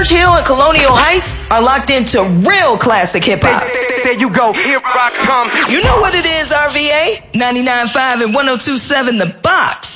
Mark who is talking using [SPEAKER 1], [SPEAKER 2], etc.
[SPEAKER 1] Church Hill and Colonial Heights are locked into real classic hip-hop.
[SPEAKER 2] There you go, here I come.
[SPEAKER 1] You know what it is, RVA. 99.5 and 102.7 The Box.